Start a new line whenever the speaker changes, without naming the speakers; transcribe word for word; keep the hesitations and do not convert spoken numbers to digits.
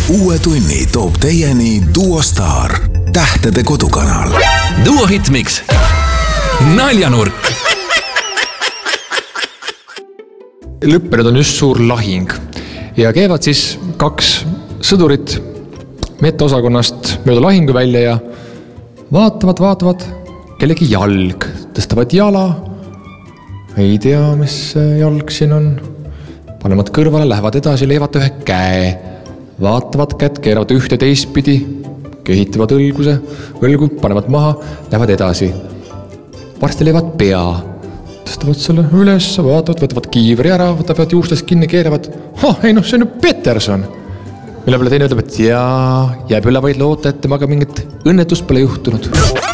Uue tunni toob teieni Duo Star, tähtede kodukanal.
Duo Hitmix. Naljanurk.
Lõppenud on just suur lahing ja käivad siis kaks sõdurit metaosakonnast mööda lahingu välja ja vaatavad, vaatavad kellegi jalg, tõstavad jala, ei tea, mis jalg siin on, panevad kõrvale, lähevad edasi, leivad ühe käe, vaatavad kätt, keeravad ühte teistpidi, kehitavad õlguse, õlgu, panevad maha, lähevad edasi. Varsti leivad pea, tõstavad selle üles, vaatavad, võtavad kiivri ära, võtavad juustest kinni, keeravad. Oh, ei noh, see on ju Peterson. Mille peale teine ütleb, et jaa, jääb üle vaid loota, et temaga mingit õnnetust pole juhtunud.